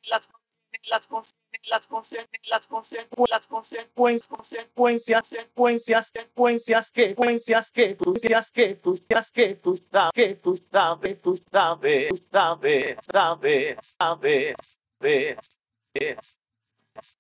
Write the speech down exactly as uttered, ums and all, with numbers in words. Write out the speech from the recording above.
las las las las las consecuencias consecuencias consecuencias consecuencias que consecuencias que tus que tus que tus que tus sabes tus sabes sabes sabes sabes sabes